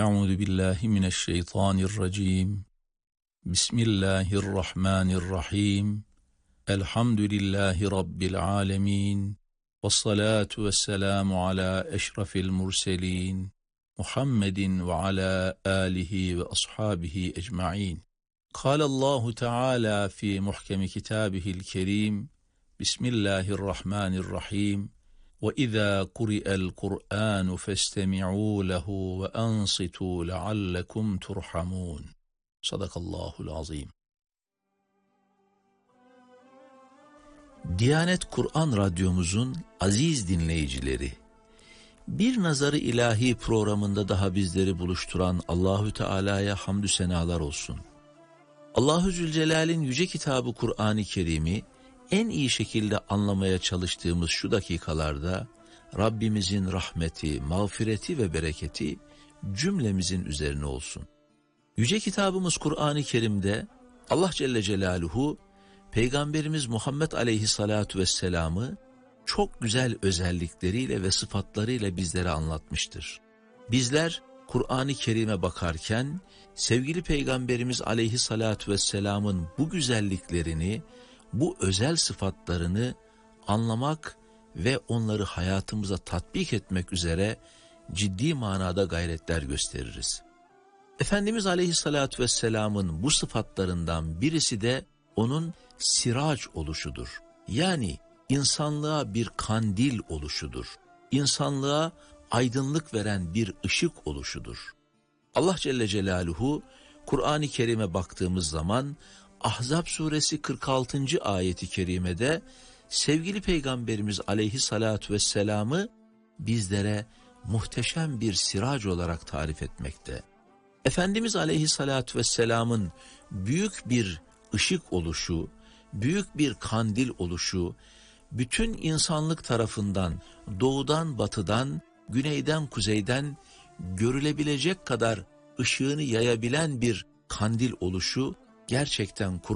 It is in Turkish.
Euzu billahi mineşşeytanirracim. Bismillahirrahmanirrahim. Elhamdülillahi rabbil alamin. Vessalatu vesselamu ala eşrafil murselin. Muhammedin ve ala alihi ve ashabihi ecmaîn. Kâlallahu Teala fi muhkemi kitâbihil kerîm. Bismillahirrahmanirrahim. وَإِذَا قُرِئَ الْقُرْآنُ فَاسْتَمِعُوا لَهُ وَأَنصِتُوا لَعَلَّكُمْ تُرْحَمُونَ. Sadakallahul azim. Diyanet Kur'an Radyomuzun aziz dinleyicileri, Bir Nazarı İlahi programında daha bizleri buluşturan Allahü Teala'ya hamdü senalar olsun. Allahu Zülcelal'in yüce kitabı Kur'an-ı Kerim'i en iyi şekilde anlamaya çalıştığımız şu dakikalarda Rabbimizin rahmeti, mağfireti ve bereketi cümlemizin üzerine olsun. Yüce kitabımız Kur'an-ı Kerim'de Allah Celle Celaluhu Peygamberimiz Muhammed Aleyhissalatu Vesselam'ı çok güzel özellikleriyle ve sıfatlarıyla bizlere anlatmıştır. Bizler Kur'an-ı Kerim'e bakarken sevgili Peygamberimiz Aleyhissalatu Vesselam'ın bu güzelliklerini, bu özel sıfatlarını anlamak ve onları hayatımıza tatbik etmek üzere ciddi manada gayretler gösteririz. Efendimiz Aleyhisselatü Vesselam'ın bu sıfatlarından birisi de onun sirac oluşudur. Yani insanlığa bir kandil oluşudur. İnsanlığa aydınlık veren bir ışık oluşudur. Allah Celle Celaluhu Kur'an-ı Kerim'e baktığımız zaman Ahzab suresi 46. ayeti kerimede sevgili Peygamberimiz Aleyhissalatu Vesselam'ı bizlere muhteşem bir sirac olarak tarif etmekte. Efendimiz Aleyhissalatu Vesselam'ın büyük bir ışık oluşu, büyük bir kandil oluşu, bütün insanlık tarafından doğudan batıdan, güneyden kuzeyden görülebilecek kadar ışığını yayabilen bir kandil oluşu gerçekten